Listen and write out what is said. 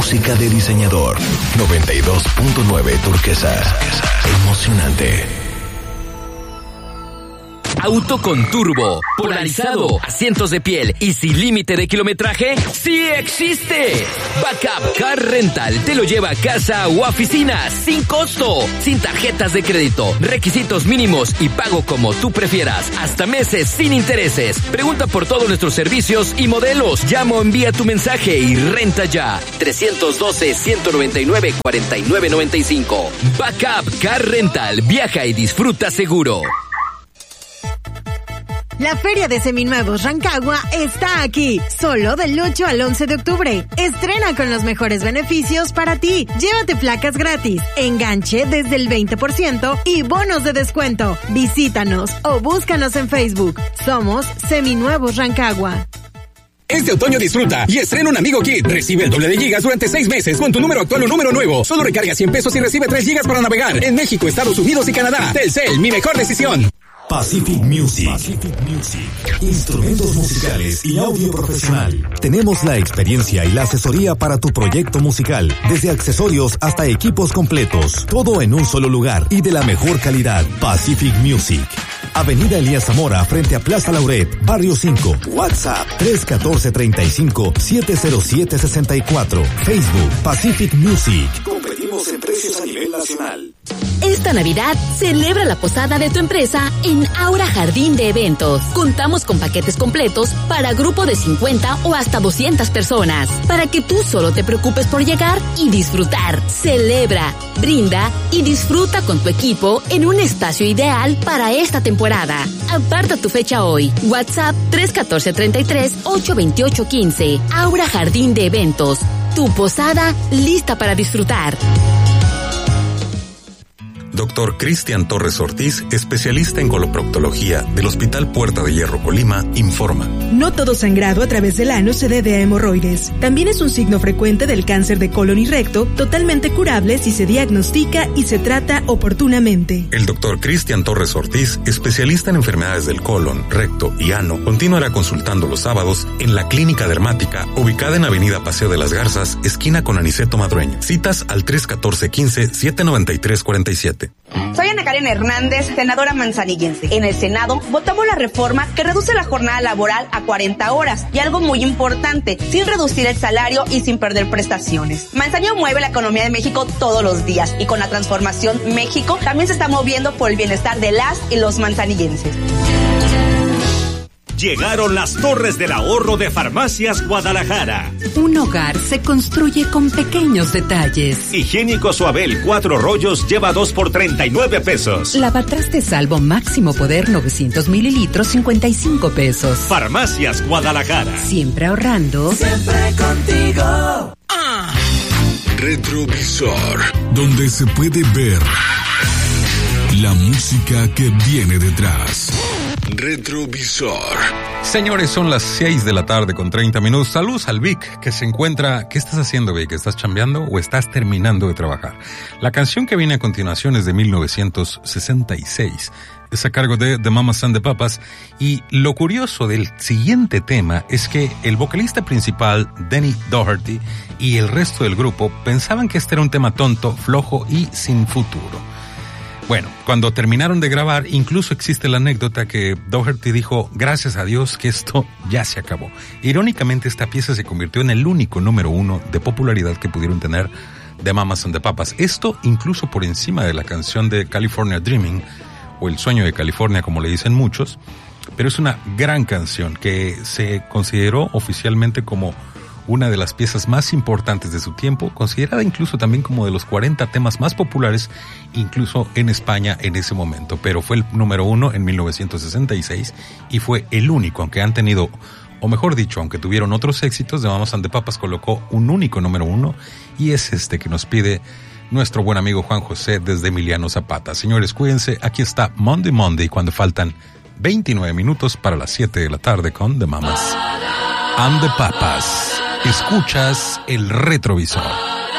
música de diseñador. 92.9 Turquesa. Emocionante. Auto con turbo, polarizado, asientos de piel y sin límite de kilometraje, ¡sí existe! Backup Car Rental te lo lleva a casa o a oficina sin costo, sin tarjetas de crédito, requisitos mínimos y pago como tú prefieras, hasta meses sin intereses. Pregunta por todos nuestros servicios y modelos. Llama o envía tu mensaje y renta ya. 312-199-4995. Backup Car Rental. Viaja y disfruta seguro. La Feria de Seminuevos Rancagua está aquí, solo del 8 al 11 de octubre. Estrena con los mejores beneficios para ti. Llévate placas gratis, enganche desde el 20% y bonos de descuento. Visítanos o búscanos en Facebook. Somos Seminuevos Rancagua. Este otoño disfruta y estrena un Amigo Kit. Recibe el doble de gigas durante 6 meses con tu número actual o número nuevo. Solo recarga 100 pesos y recibe 3 gigas para navegar en México, Estados Unidos y Canadá. Telcel, mi mejor decisión. Pacific Music. Instrumentos musicales y audio profesional. Tenemos la experiencia y la asesoría para tu proyecto musical, desde accesorios hasta equipos completos. Todo en un solo lugar y de la mejor calidad. Pacific Music. Avenida Elías Zamora, frente a Plaza Lauret, Barrio 5. WhatsApp 314-35-707-64. Facebook Pacific Music. Competimos en precios a nivel nacional. Esta Navidad, celebra la posada de tu empresa en Aura Jardín de Eventos. Contamos con paquetes completos para grupo de 50 o hasta 200 personas, para que tú solo te preocupes por llegar y disfrutar. Celebra, brinda y disfruta con tu equipo en un espacio ideal para esta temporada. Aparta tu fecha hoy. WhatsApp 314-33-828-15. Aura Jardín de Eventos. Tu posada lista para disfrutar. Dr. Cristian Torres Ortiz, especialista en coloproctología del Hospital Puerta de Hierro Colima, informa. No todo sangrado a través del ano se debe a hemorroides. También es un signo frecuente del cáncer de colon y recto, totalmente curable si se diagnostica y se trata oportunamente. El Dr. Cristian Torres Ortiz, especialista en enfermedades del colon, recto y ano, continuará consultando los sábados en la Clínica Dermática, ubicada en Avenida Paseo de las Garzas, esquina con Aniceto Madrueño. Citas al 314-15-793-47. Soy Ana Karen Hernández, senadora manzanillense. En el Senado votamos la reforma que reduce la jornada laboral a 40 horas y algo muy importante, sin reducir el salario y sin perder prestaciones. Manzanillo mueve la economía de México todos los días y con la transformación México también se está moviendo por el bienestar de las y los manzanillenses. Llegaron las Torres del Ahorro de Farmacias Guadalajara. Un hogar se construye con pequeños detalles. Higiénico Suabel 4 rollos lleva 2 por 39 pesos. Lavatrastes Salvo Máximo Poder 900 mililitros 55 pesos. Farmacias Guadalajara. Siempre ahorrando. Siempre contigo. Retrovisor, donde se puede ver la música que viene detrás. Retrovisor. Señores, son las 6 de la tarde con 30 minutos. Saludos al Vic, que se encuentra... ¿Qué estás haciendo, Vic? ¿Estás chambeando o estás terminando de trabajar? La canción que viene a continuación es de 1966. Es a cargo de The Mamas and the Papas. Y lo curioso del siguiente tema es que el vocalista principal, Denny Doherty, y el resto del grupo pensaban que este era un tema tonto, flojo y sin futuro. Bueno, cuando terminaron de grabar, incluso existe la anécdota que Doherty dijo, gracias a Dios que esto ya se acabó. Irónicamente, esta pieza se convirtió en el único número 1 de popularidad que pudieron tener The Mamas and the Papas. Esto incluso por encima de la canción de California Dreaming, o El Sueño de California, como le dicen muchos. Pero es una gran canción que se consideró oficialmente como una de las piezas más importantes de su tiempo, considerada incluso también como de los 40 temas más populares, incluso en España en ese momento. Pero fue el número 1 en 1966 y fue el único, aunque han tenido, o mejor dicho, aunque tuvieron otros éxitos, The Mamas and the Papas colocó un único número 1 y es este que nos pide nuestro buen amigo Juan José desde Emiliano Zapata. Señores, cuídense, aquí está Monday Monday cuando faltan 29 minutos para las 7 de la tarde con The Mamas and the Papas. Escuchas el retrovisor.